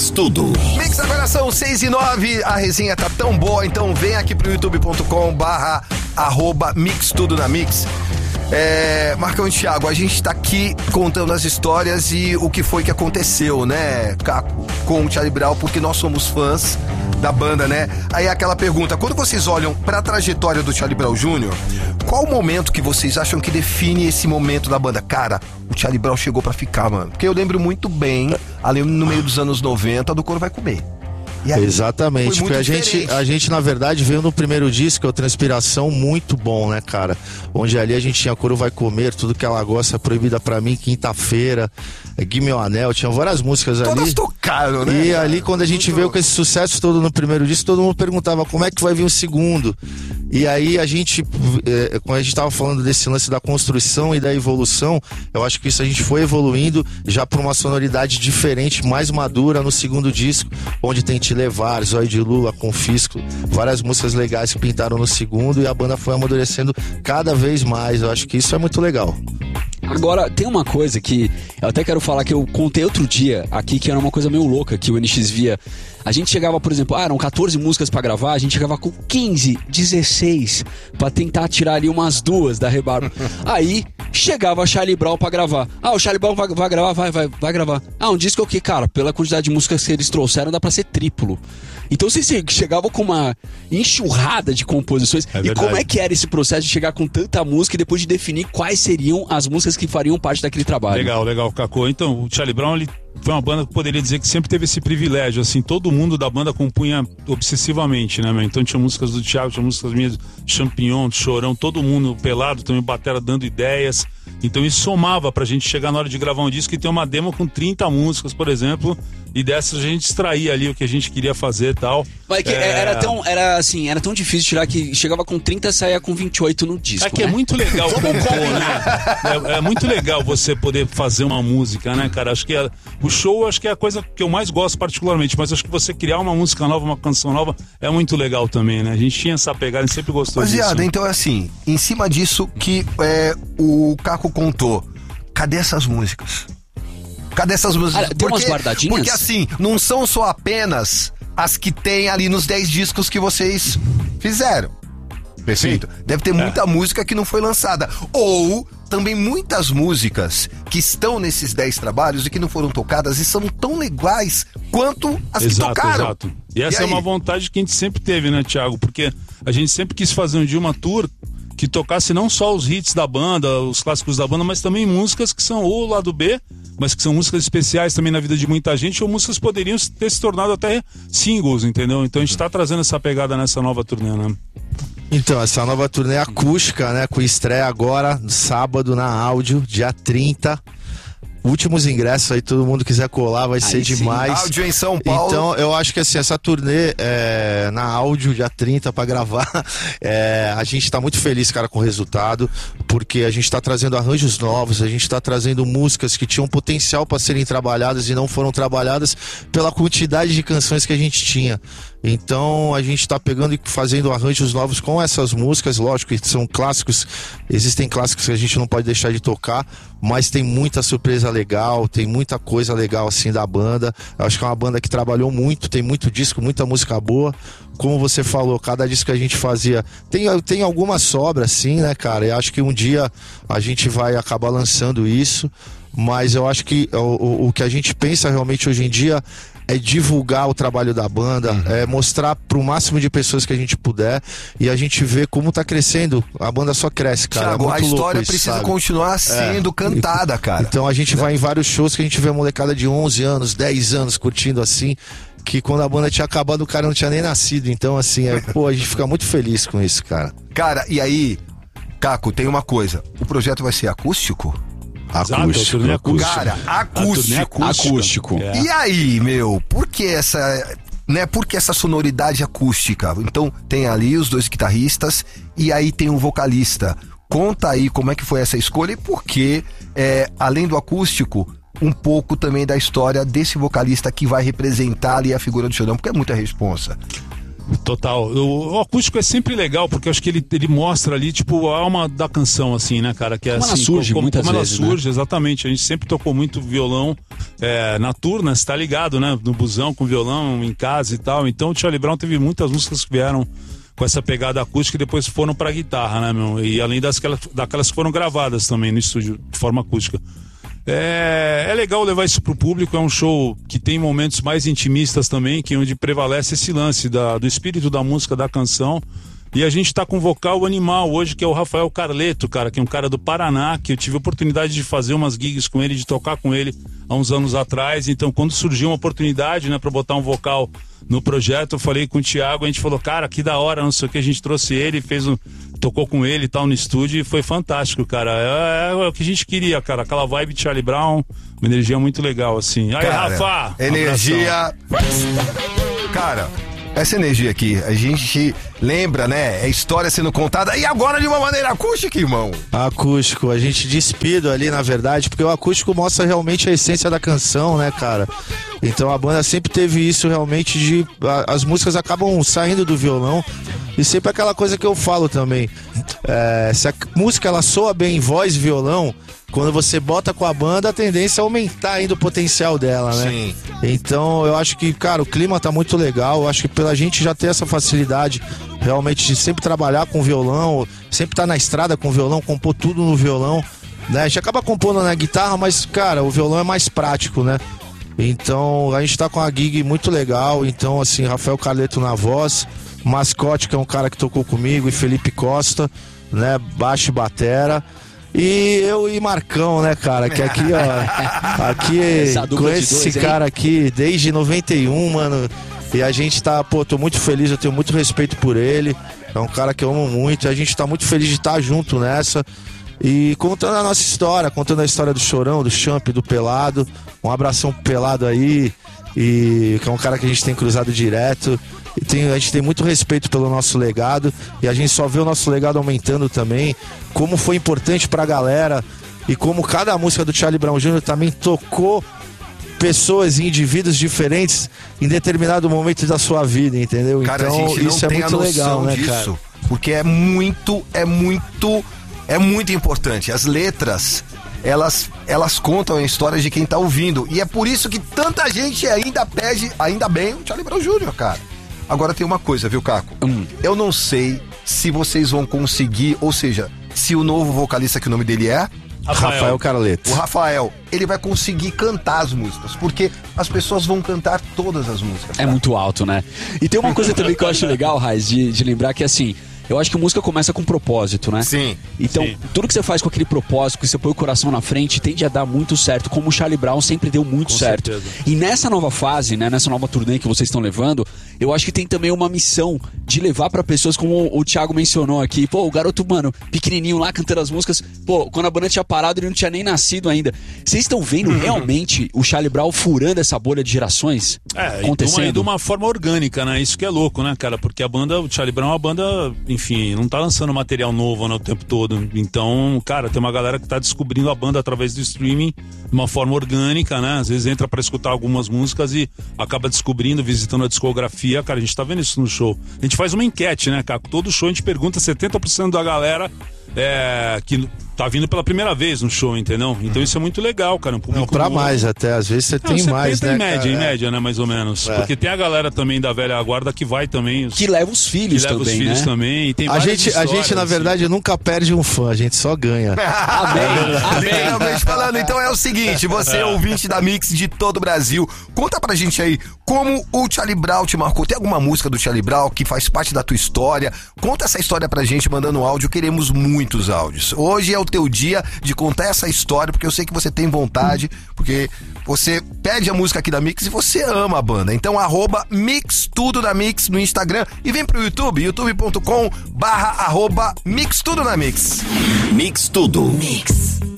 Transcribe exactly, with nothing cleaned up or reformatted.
Mix Tudo. Mix, agora são seis e nove, a resenha tá tão boa, então vem aqui pro youtube ponto com barra arroba Mix Tudo na Mix. É, Marcão e Thiago, a gente tá aqui contando as histórias e o que foi que aconteceu, né, Caco, com o Charlie Brown, porque nós somos fãs da banda, né? Aí aquela pergunta, quando vocês olham pra trajetória do Charlie Brown Júnior, qual o momento que vocês acham que define esse momento da banda? Cara, o Charlie Brown chegou pra ficar, mano. Porque eu lembro muito bem, ali no meio dos anos noventa, do Couro Vai Comer. Exatamente, porque a gente, a gente na verdade veio no primeiro disco, é o Transpiração, muito bom, né, cara? Onde ali a gente tinha Couro Vai Comer, Tudo Que Ela Gosta, Proibida Pra Mim, Quinta-feira, é, Gui Meu Anel, tinha várias músicas ali. Todas tocaram, né? E ali quando a gente muito veio com esse sucesso todo no primeiro disco, todo mundo perguntava como é que vai vir o segundo. E aí a gente, é, quando a gente tava falando desse lance da construção e da evolução, eu acho que isso a gente foi evoluindo já pra uma sonoridade diferente, mais madura no segundo disco, onde tem Te Levar, Zóio de Lula, Confisco, várias músicas legais que pintaram no segundo e a banda foi amadurecendo cada vez mais. Eu acho que isso é muito legal. Agora, tem uma coisa que eu até quero falar que eu contei outro dia aqui, que era uma coisa meio louca que o N X via. A gente chegava, por exemplo, ah, eram quatorze músicas pra gravar, a gente chegava com quinze, dezesseis pra tentar tirar ali umas duas da rebarba. Aí chegava a Charlie Brown pra gravar. Ah, o Charlie Brown vai, vai gravar? Vai, vai, vai gravar. Ah, um disco que, cara, pela quantidade de músicas que eles trouxeram, dá pra ser triplo. Então vocês chegavam com uma enxurrada de composições. É e como é que era esse processo de chegar com tanta música e depois de definir quais seriam as músicas que fariam parte daquele trabalho? Legal, legal, Cacô. Então, o Charlie Brown, ele foi uma banda que poderia dizer que sempre teve esse privilégio, assim, todo mundo da banda compunha obsessivamente, né, meu? Então tinha músicas do Thiago, tinha músicas minhas, Champignon, Chorão, todo mundo pelado, também batera dando ideias. Então isso somava pra gente chegar na hora de gravar um disco e ter uma demo com trinta músicas, por exemplo, e dessas a gente extraía ali o que a gente queria fazer e tal. Mas que é... era tão, era assim, era tão difícil tirar que chegava com trinta e saía com vinte e oito no disco. É que né? É muito legal compor, né? É, é muito legal você poder fazer uma música, né, cara? Acho que é, o show acho que é a coisa que eu mais gosto particularmente, mas acho que você criar uma música nova, uma canção nova, é muito legal também, né? A gente tinha essa pegada, a gente sempre gostou disso. Rapaziada, então é assim, em cima disso que é, o Caco contou, cadê essas músicas? Cadê essas músicas? Ah, tem umas guardadinhas? Porque assim, não são só apenas as que tem ali nos dez discos que vocês fizeram. Perfeito? Sim. Deve ter muita é. música que não foi lançada. Ou também muitas músicas que estão nesses dez trabalhos e que não foram tocadas e são tão legais quanto as exato, que tocaram. Exato. E essa e é uma vontade que a gente sempre teve, né, Thiago? Porque a gente sempre quis fazer um dia uma tour que tocasse não só os hits da banda, os clássicos da banda, mas também músicas que são ou lado B, mas que são músicas especiais também na vida de muita gente, ou músicas que poderiam ter se tornado até singles, entendeu? Então a gente tá trazendo essa pegada nessa nova turnê, né? Então, essa nova turnê acústica, né, com estreia agora, sábado, na Áudio, dia trinta. Últimos ingressos aí, todo mundo quiser colar, vai aí ser sim. demais. Áudio em São Paulo. Então, eu acho que assim, essa turnê é, na Áudio, dia trinta, pra gravar, é, a gente tá muito feliz, cara, com o resultado, porque a gente tá trazendo arranjos novos, a gente tá trazendo músicas que tinham potencial para serem trabalhadas e não foram trabalhadas pela quantidade de canções que a gente tinha. Então a gente tá pegando e fazendo arranjos novos com essas músicas, lógico que são clássicos, existem clássicos que a gente não pode deixar de tocar, mas tem muita surpresa legal, tem muita coisa legal assim da banda. Eu acho que é uma banda que trabalhou muito, tem muito disco, muita música boa. Como você falou, cada disco que a gente fazia tem, tem alguma sobra, sim, né, cara? Eu acho que um dia a gente vai acabar lançando isso, mas eu acho que o, o, o que a gente pensa realmente hoje em dia é divulgar o trabalho da banda, uhum. é mostrar pro máximo de pessoas que a gente puder e a gente vê como tá crescendo. A banda só cresce, cara. Thiago, é muito a história isso, precisa sabe? continuar sendo é. cantada, cara. Então a gente vai em vários shows que a gente vê molecada de onze anos, dez anos curtindo assim, que quando a banda tinha acabado o cara não tinha nem nascido. Então assim, é, pô, a gente fica muito feliz com isso, cara. Cara, e aí, Caco, tem uma coisa. O projeto vai ser acústico? Acústico, Exato, acústico. Cara, acústico. Acústico. É. E aí, meu, por que essa, né, por que essa sonoridade acústica? Então, tem ali os dois guitarristas e aí tem um vocalista. Conta aí como é que foi essa escolha e por que, é, além do acústico, um pouco também da história desse vocalista que vai representar ali a figura do Xandão, porque é muita responsa. Total. O, o acústico é sempre legal, porque eu acho que ele, ele mostra ali, tipo, a alma da canção, assim, né, cara? Que é como assim, ela surge como, muitas como vezes, ela surge, né? exatamente. A gente sempre tocou muito violão é, na turna, você tá ligado, né? No busão, com violão, em casa e tal. Então o Charlie Brown teve muitas músicas que vieram com essa pegada acústica e depois foram pra guitarra, né, meu? E além das, daquelas que foram gravadas também no estúdio, de forma acústica. É, é legal levar isso pro público, é um show que tem momentos mais intimistas também, que é onde prevalece esse lance da, do espírito da música, da canção. E a gente tá com um vocal animal hoje, que é o Rafael Carleto, cara, que é um cara do Paraná, que eu tive a oportunidade de fazer umas gigs com ele, de tocar com ele há uns anos atrás. Então, quando surgiu uma oportunidade, né, pra botar um vocal no projeto, eu falei com o Thiago, a gente falou, cara, que da hora, não sei o que, a gente trouxe ele, fez um, tocou com ele e tal no estúdio e foi fantástico, cara. É, é, é o que a gente queria, cara, aquela vibe de Charlie Brown, uma energia muito legal, assim. Aí, Cara, Rafa! energia... Cara... Essa energia aqui, a gente lembra, né? É história sendo contada e agora de uma maneira acústica, irmão. Acústico, a gente despido ali, na verdade, porque o acústico mostra realmente a essência da canção, né, cara? Então a banda sempre teve isso realmente de... A, as músicas acabam saindo do violão e sempre aquela coisa que eu falo também. É, se a música ela soa bem em voz e violão, quando você bota com a banda, a tendência é aumentar ainda o potencial dela, né? Sim. Então eu acho que, cara, o clima tá muito legal. Eu acho que pela gente já ter essa facilidade realmente de sempre trabalhar com violão, sempre estar tá na estrada com violão, compor tudo no violão, né? A gente acaba compondo na guitarra, mas, cara, o violão é mais prático, né? Então a gente tá com uma gig muito legal. Então, assim, Rafael Carleto na voz, Mascote, que é um cara que tocou comigo, e Felipe Costa, né? Baixo e batera. E eu e Marcão, né, cara? Que aqui, ó. Aqui, conheço esse cara aqui desde noventa e um, mano. E a gente tá, pô, tô muito feliz, eu tenho muito respeito por ele. É um cara que eu amo muito. E a gente tá muito feliz de estar junto nessa. E contando a nossa história, contando a história do Chorão, do Champ, do Pelado. Um abração pro Pelado aí. E que é um cara que a gente tem cruzado direto. E tem, a gente tem muito respeito pelo nosso legado e a gente só vê o nosso legado aumentando também, como foi importante pra galera e como cada música do Charlie Brown Júnior também tocou pessoas e indivíduos diferentes em determinado momento da sua vida, entendeu? Cara, então a gente não isso é tem muito a noção legal, né, disso, cara? porque é muito, é muito, é muito importante. As letras, elas, elas contam a história de quem tá ouvindo e é por isso que tanta gente ainda pede, ainda bem, o Charlie Brown Júnior, cara. Agora tem uma coisa, viu, Caco? Hum. Eu não sei se vocês vão conseguir, ou seja, se o novo vocalista, que o nome dele é... Rafael, Rafael Carleto. O Rafael, ele vai conseguir cantar as músicas, porque as pessoas vão cantar todas as músicas. É, tá? Muito alto, né? E tem uma coisa também que eu acho legal, Raiz, de, de lembrar que assim... Eu acho que a música começa com propósito, né? Sim. Então, sim. tudo que você faz com aquele propósito, que você põe o coração na frente, tende a dar muito certo, como o Charlie Brown sempre deu muito com certo. Certeza. E nessa nova fase, né, nessa nova turnê que vocês estão levando, eu acho que tem também uma missão de levar pra pessoas, como o Thiago mencionou aqui. Pô, o garoto, mano, pequenininho lá cantando as músicas. Pô, quando a banda tinha parado, ele não tinha nem nascido ainda. Vocês estão vendo realmente o Charlie Brown furando essa bolha de gerações? É, acontecendo? E de uma forma orgânica, né? Isso que é louco, né, cara? Porque a banda, o Charlie Brown é uma banda, enfim, não tá lançando material novo, né, o tempo todo. Então, cara, tem uma galera que tá descobrindo a banda através do streaming de uma forma orgânica, né? Às vezes entra pra escutar algumas músicas e acaba descobrindo, visitando a discografia. Cara, a gente tá vendo isso no show. A gente faz uma enquete, né, cara? Todo show a gente pergunta, setenta por cento da galera é, que tá vindo pela primeira vez no show, entendeu? Então isso é muito legal, cara. Um não, pra novo. Mais até, às vezes você não, tem mais, né, em média, cara? em média, né, mais ou menos. É. Porque tem a galera também da velha guarda que vai também. Os, que leva os filhos que leva também, os filhos né? também. E tem a, gente, a gente, na verdade, assim. nunca perde um fã, a gente só ganha. Amém. Literalmente falando. Então é o seguinte, você é ouvinte da Mix de todo o Brasil, conta pra gente aí como o Charlie Brown te marcou. Tem alguma música do Charlie Brown que faz parte da tua história? Conta essa história pra gente, mandando áudio. Queremos muitos áudios. Hoje é o teu dia de contar essa história, porque eu sei que você tem vontade, porque você pede a música aqui da Mix e você ama a banda. Então, arroba Mix Tudo na Mix no Instagram e vem pro YouTube, youtube ponto com barra arroba Mix Tudo na Mix. Mix Tudo. Mix.